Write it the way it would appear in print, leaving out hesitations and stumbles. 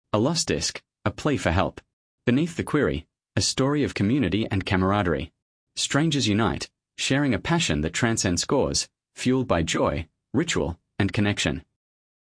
A lost disc, a plea for help. Beneath the query, a story of community and camaraderie. Strangers unite, sharing a passion that transcends scores, fueled by joy, ritual, and connection.